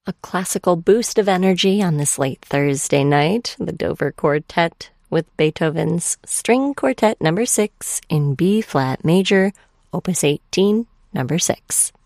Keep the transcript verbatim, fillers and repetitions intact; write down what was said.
A classical boost of energy on this late Thursday night, the Dover Quartet with Beethoven's String Quartet number six in B-flat major, opus eighteen, number six.